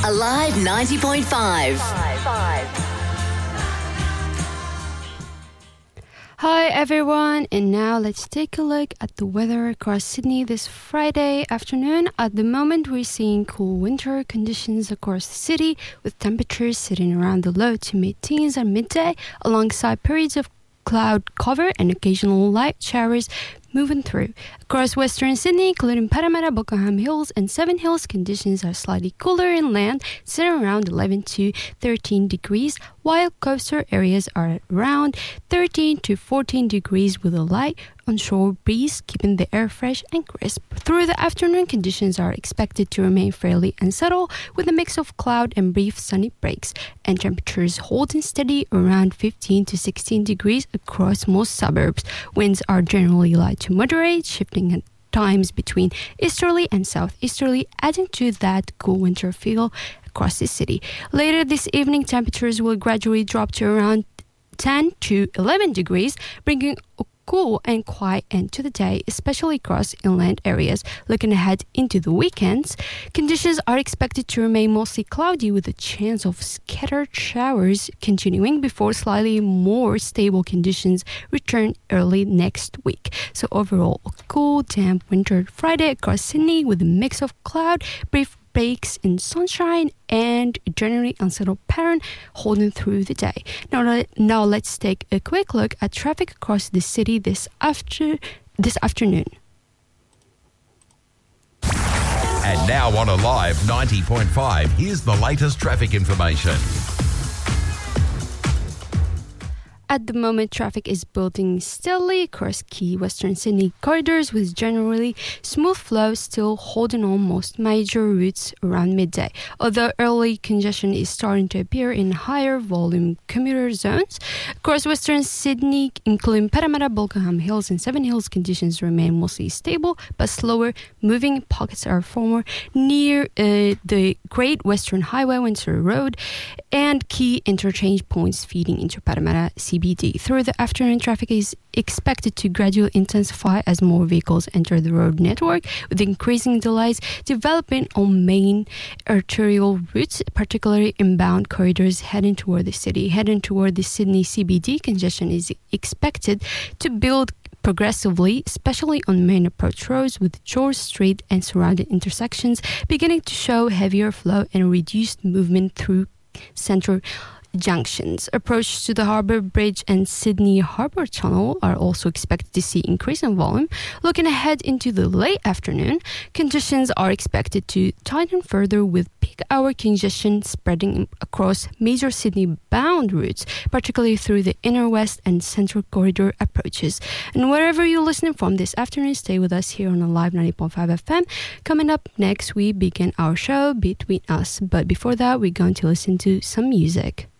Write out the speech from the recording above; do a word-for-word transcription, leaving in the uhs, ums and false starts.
Alive ninety point five. Hi everyone, and now let's take a look at the weather across Sydney this Friday afternoon. At the moment, we're seeing cool winter conditions across the city, with temperatures sitting around the low to mid-teens at midday, alongside periods of cloud cover and occasional light showers moving through. Across western Sydney, including Parramatta, Buckingham Hills and Seven Hills, conditions are slightly cooler inland, sitting around eleven to thirteen degrees, while coastal areas are around thirteen to fourteen degrees with a light onshore breeze, keeping the air fresh and crisp. Through the afternoon, conditions are expected to remain fairly unsettled, with a mix of cloud and brief sunny breaks, and temperatures holding steady around fifteen to sixteen degrees across most suburbs. Winds are generally light to moderate, shifting at times between easterly and southeasterly, adding to that cool winter feel across the city. Later this evening, temperatures will gradually drop to around ten to eleven degrees, bringing a cool and quiet end to the day, especially across inland areas. Looking ahead into the weekends, conditions are expected to remain mostly cloudy, with a chance of scattered showers continuing before slightly more stable conditions return early next week. So overall, a cool, damp winter Friday across Sydney, with a mix of cloud, brief breaks in sunshine, and a generally unsettled pattern holding through the day. Now, now let's take a quick look at traffic across the city this after this afternoon. And now on Alive ninety point five, here's the latest traffic information. At the moment, traffic is building steadily across key Western Sydney corridors, with generally smooth flow still holding on most major routes around midday. Although early congestion is starting to appear in higher volume commuter zones, across Western Sydney, including Parramatta, Buckingham Hills and Seven Hills, conditions remain mostly stable, but slower moving pockets are formed near uh, the Great Western Highway, Windsor Road, and key interchange points feeding into Parramatta C B D. Through the afternoon, traffic is expected to gradually intensify as more vehicles enter the road network, with increasing delays developing on main arterial routes, particularly inbound corridors heading toward the city. Heading toward the Sydney C B D, congestion is expected to build progressively, especially on main approach roads, with George Street and surrounding intersections beginning to show heavier flow and reduced movement through central junctions. Approach to the Harbour Bridge and Sydney Harbour Tunnel are also expected to see increase in volume. Looking ahead into the late afternoon, conditions are expected to tighten further, with peak hour congestion spreading across major Sydney-bound routes, particularly through the inner west and central corridor approaches. And wherever you're listening from this afternoon, stay with us here on Alive ninety point five F M. Coming up next, we begin our show Between Us. But before that, we're going to listen to some music.